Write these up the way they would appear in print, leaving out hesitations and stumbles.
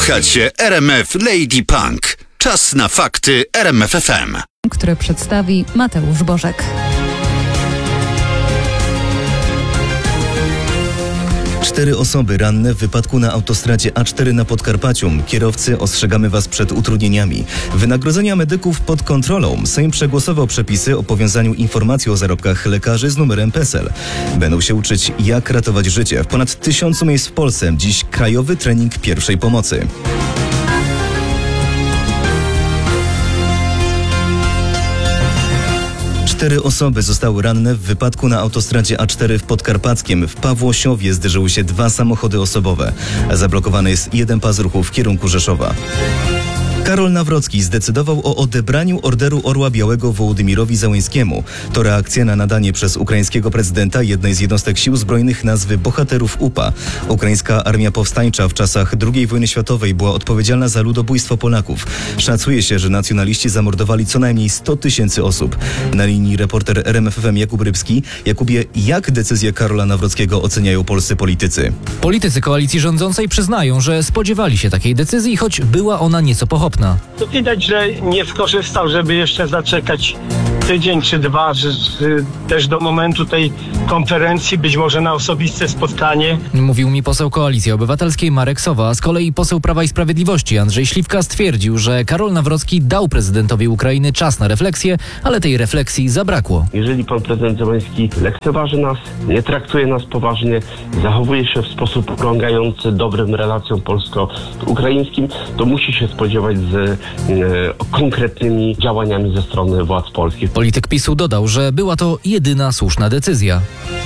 Słuchacie RMF Lady Punk. Czas na fakty RMF FM, które przedstawi Mateusz Bożek. 4 osoby ranne w wypadku na autostradzie A4 na Podkarpaciu. Kierowcy, ostrzegamy Was przed utrudnieniami. Wynagrodzenia medyków pod kontrolą. Sejm przegłosował przepisy o powiązaniu informacji o zarobkach lekarzy z numerem PESEL. Będą się uczyć, jak ratować życie. W ponad 1000 miejsc w Polsce dziś krajowy trening pierwszej pomocy. Cztery osoby zostały ranne w wypadku na autostradzie A4 w Podkarpackiem. W Pawłosiowie zderzyły się 2 samochody osobowe. Zablokowany jest jeden pas ruchu w kierunku Rzeszowa. Karol Nawrocki zdecydował o odebraniu Orderu Orła Białego Wołodymirowi Zełenskiemu. To reakcja na nadanie przez ukraińskiego prezydenta jednej z jednostek sił zbrojnych nazwy Bohaterów UPA. Ukraińska Armia Powstańcza w czasach II wojny światowej była odpowiedzialna za ludobójstwo Polaków. Szacuje się, że nacjonaliści zamordowali co najmniej 100 000 osób. Na linii reporter RMF FM Jakub Rybski. Jakubie, jak decyzję Karola Nawrockiego oceniają polscy politycy? Politycy koalicji rządzącej przyznają, że spodziewali się takiej decyzji, choć była ona nieco pochopna. To widać, że nie skorzystał, żeby jeszcze zaczekać tydzień czy 2, że też do momentu tej konferencji, być może na osobiste spotkanie. Mówił mi poseł Koalicji Obywatelskiej Marek Sowa, a z kolei poseł Prawa i Sprawiedliwości Andrzej Śliwka stwierdził, że Karol Nawrocki dał prezydentowi Ukrainy czas na refleksję, ale tej refleksji zabrakło. Jeżeli pan prezydent Zełenski lekceważy nas, nie traktuje nas poważnie, zachowuje się w sposób urągający dobrym relacjom polsko-ukraińskim, to musi się spodziewać z konkretnymi działaniami ze strony władz polskich. Polityk PiS-u dodał, że była to jedyna słuszna decyzja.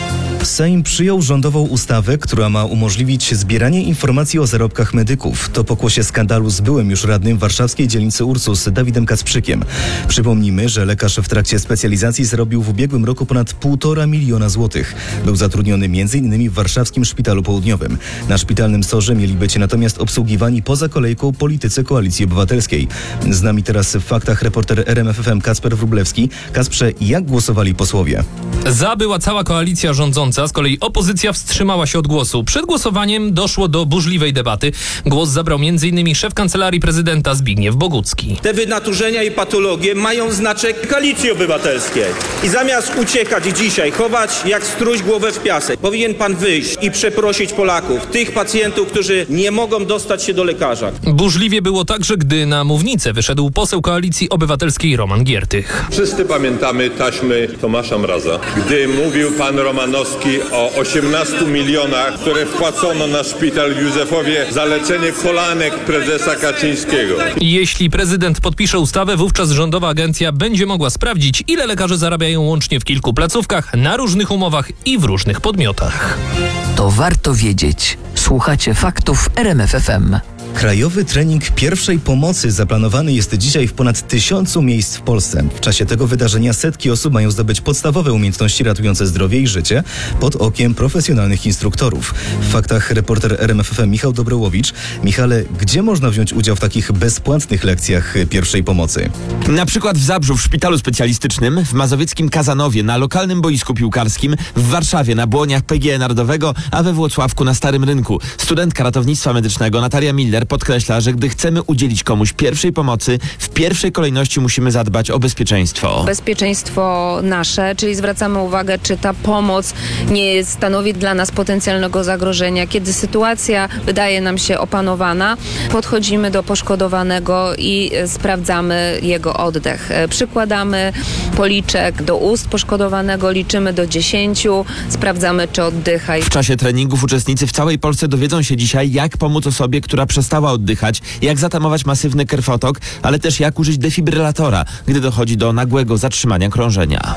Sejm przyjął rządową ustawę, która ma umożliwić zbieranie informacji o zarobkach medyków. To pokłosie skandalu z byłym już radnym warszawskiej dzielnicy Ursus Dawidem Kacprzykiem. Przypomnijmy, że lekarz w trakcie specjalizacji zarobił w ubiegłym roku ponad 1,5 miliona złotych. Był zatrudniony m.in. w warszawskim Szpitalu Południowym. Na szpitalnym SOR-ze mieli być natomiast obsługiwani poza kolejką politycy Koalicji Obywatelskiej. Z nami teraz w faktach reporter RMF FM Kacper Wróblewski. Kacprze, jak głosowali posłowie? Za była cała koalicja rządząca, z kolei opozycja wstrzymała się od głosu. Przed głosowaniem doszło do burzliwej debaty. Głos zabrał m.in. szef Kancelarii Prezydenta Zbigniew Bogucki. Te wynaturzenia i patologie mają znaczek Koalicji Obywatelskiej. I zamiast uciekać dzisiaj, chować jak struś głowę w piasek, powinien pan wyjść i przeprosić Polaków, tych pacjentów, którzy nie mogą dostać się do lekarza. Burzliwie było także, gdy na mównicę wyszedł poseł Koalicji Obywatelskiej Roman Giertych. Wszyscy pamiętamy taśmy Tomasza Mraza, gdy mówił pan Romanowski o 18 milionach, które wpłacono na szpital w Józefowie za leczenie kolanek prezesa Kaczyńskiego. Jeśli prezydent podpisze ustawę, wówczas rządowa agencja będzie mogła sprawdzić, ile lekarze zarabiają łącznie w kilku placówkach, na różnych umowach i w różnych podmiotach. To warto wiedzieć. Słuchacie faktów RMF FM. Krajowy trening pierwszej pomocy zaplanowany jest dzisiaj w ponad 1000 miejsc w Polsce. W czasie tego wydarzenia setki osób mają zdobyć podstawowe umiejętności ratujące zdrowie i życie pod okiem profesjonalnych instruktorów. W faktach reporter RMF FM Michał Dobrołowicz. Michale, gdzie można wziąć udział w takich bezpłatnych lekcjach pierwszej pomocy? Na przykład w Zabrzu w szpitalu specjalistycznym, w mazowieckim Kazanowie na lokalnym boisku piłkarskim, w Warszawie na Błoniach PGE Narodowego, a we Włocławku na Starym Rynku. Studentka ratownictwa medycznego Natalia Miller podkreśla, że gdy chcemy udzielić komuś pierwszej pomocy, w pierwszej kolejności musimy zadbać o bezpieczeństwo. Bezpieczeństwo nasze, czyli zwracamy uwagę, czy ta pomoc nie stanowi dla nas potencjalnego zagrożenia. Kiedy sytuacja wydaje nam się opanowana, podchodzimy do poszkodowanego i sprawdzamy jego oddech. Przykładamy policzek do ust poszkodowanego, liczymy do 10, sprawdzamy, czy oddycha. W czasie treningów uczestnicy w całej Polsce dowiedzą się dzisiaj, jak pomóc osobie, która przestała oddychać, jak zatamować masywny krwotok, ale też jak użyć defibrylatora, gdy dochodzi do nagłego zatrzymania krążenia.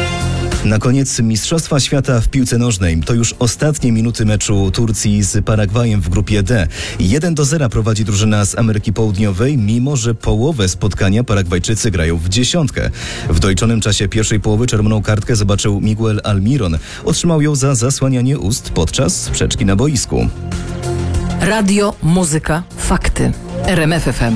Na koniec Mistrzostwa Świata w piłce nożnej. To już ostatnie minuty meczu Turcji z Paragwajem w grupie D. 1-0 prowadzi drużyna z Ameryki Południowej, mimo że połowę spotkania Paragwajczycy grają w dziesiątkę. W doliczonym czasie pierwszej połowy czerwoną kartkę zobaczył Miguel Almiron. Otrzymał ją za zasłanianie ust podczas sprzeczki na boisku. Radio, muzyka, fakty. RMF FM.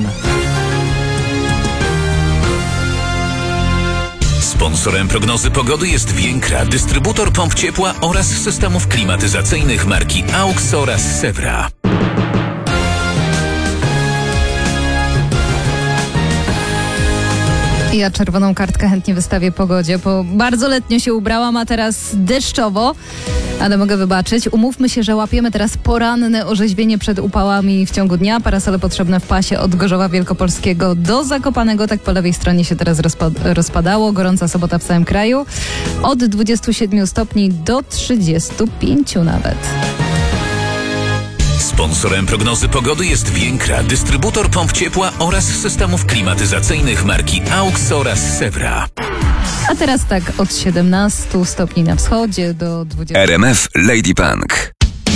Sponsorem prognozy pogody jest Więkra, dystrybutor pomp ciepła oraz systemów klimatyzacyjnych marki AUX oraz Sewra. Ja czerwoną kartkę chętnie wystawię pogodzie, bo bardzo letnio się ubrałam, a teraz deszczowo, ale mogę wybaczyć. Umówmy się, że łapiemy teraz poranne orzeźwienie przed upałami w ciągu dnia. Parasole potrzebne w pasie od Gorzowa Wielkopolskiego do Zakopanego. Tak po lewej stronie się teraz rozpadało. Gorąca sobota w całym kraju. Od 27 stopni do 35 nawet. Sponsorem prognozy pogody jest Więkra, dystrybutor pomp ciepła oraz systemów klimatyzacyjnych marki AUX oraz Sewra. A teraz tak od 17 stopni na wschodzie do 20. RMF Lady Punk.